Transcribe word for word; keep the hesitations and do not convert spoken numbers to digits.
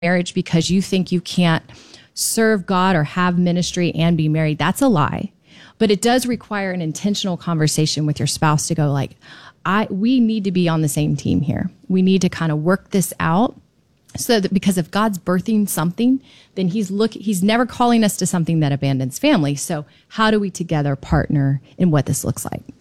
marriage because you think you can't serve God or have ministry and be married. That's a lie. But it does require an intentional conversation with your spouse to go like, I, we need to be on the same team here. We need to kind of work this out so that, because if God's birthing something, then he's look, he's never calling us to something that abandons family. So how do we together partner in what this looks like?